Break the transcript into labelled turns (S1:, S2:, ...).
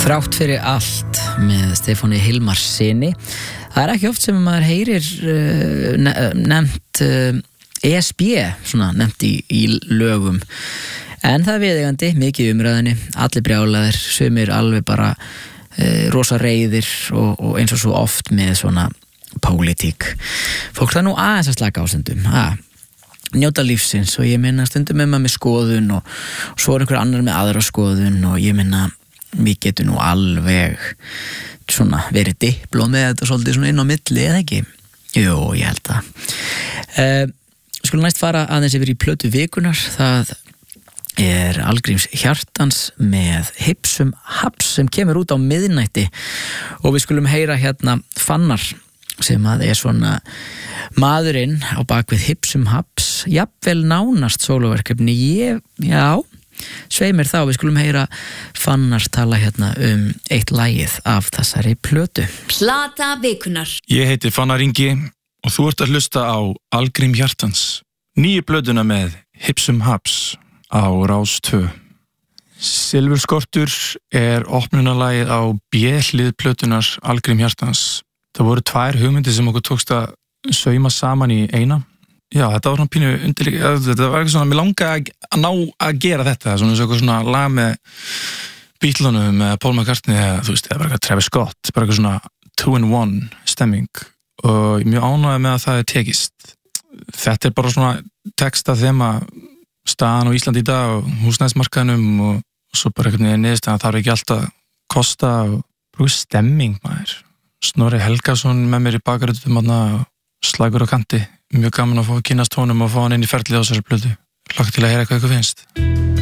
S1: Þrátt fyrir allt með Stefáni Hilmarssyni. Það ekki oft sem maður heyrir nefnt ESB, svona nefnt í lögum. En það viðeigandi, mikið umræðinni, allir brjálaðir, sumir alveg bara rosa reiðir og eins og svo oft með svona pólitík. Fólk það nú aðeins að slaka á stundum, njóta lífsins og ég minna stundum maður með skoðun og svo einhver annar með aðra skoðun og ég minna við getum nú alveg svona verið dipló með þetta svolítið svona inn á milli, eða ekki? Jú, ég held það. Skulum næst fara aðeins yfir í plötu vikunar. Það Algríms Hjartans með Hipsum Haps sem kemur út á miðnætti og við skulum heyra hérna Fannar sem að svona maðurinn á bakvið Hipsum Haps, jafnvel nánast sólóverkefni. Svei mér þá, við skulum heyra Fannar tala hérna eitt lagið af þessari plötu.
S2: Plata vikunar.
S3: Ég heiti Fannar Ingi og þú ert að hlusta á Algrím Hjartans, nýju plötuna með Hipsum Haps á Rás 2. Silfurskortur opnunarlagið á B-hlið plötunar Algrím Hjartans. Það voru 2 hugmyndir sem okkur tókst að sauma saman í eina. Já, þetta var svona pínu þetta var eitthvað svona, mér langaði að ná að gera þetta, svona lag með Beatlesum með Paul McCartney eða þú veist, eða bara eitthvað Travis Scott, bara eitthvað svona 2-in-1 stemming og mjög ánægði með að það tekist. Þetta bara svona texta þema staðan á Íslandi í dag og húsnæðismarkaðnum og svo bara eitthvað niðurst að það þarf ekki alltaf kosta og bara stemming maður. Snorri Helgason með mér í bakaröðum og slagur á kanti. Mjög gaman að fá að kynnast honum og fá hann inn í ferlið á þessari plötu. Hlakka til að heyra hvað ykkur finnst.